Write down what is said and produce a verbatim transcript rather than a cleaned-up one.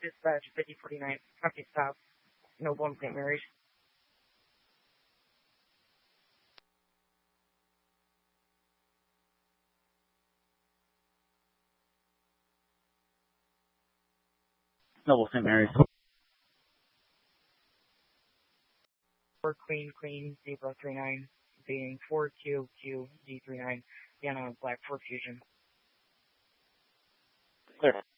Dispatch fifty forty-nine, copy stop, Noble and Saint Mary's. Noble Saint Mary's. four Queen Queen Zebra three nine, being four Q Q Z three nine, Vienna Black four Fusion. Clear.